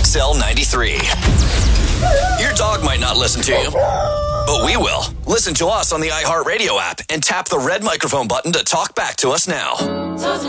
XL93. Your dog might not listen to you, but we will. Listen to us on the iHeartRadio app and tap the red microphone button to talk back to us now.